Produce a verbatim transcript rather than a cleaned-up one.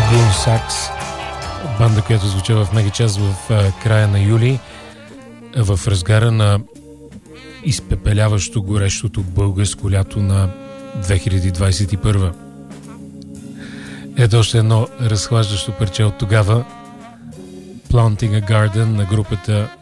Sax, банда, която звуча в Мегачас в а, края на юли, в разгара на изпепеляващо горещото българско лято на две хиляди двадесет и първа. Ето още едно разхлаждащо парче от тогава, Planting a Garden на групата